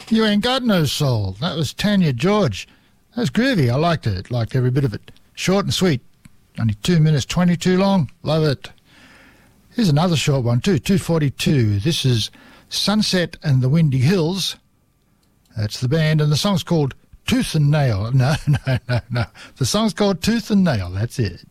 You Ain't Got No Soul. That was Tanya George. That was groovy. I liked it. Liked every bit of it. Short and sweet. Only 2 minutes 22 long. Love it. Here's another short one too, 2:42. This is Sunset and the Windy Hills. That's the band, and the song's called Tooth and Nail. No. The song's called Tooth and Nail. That's it.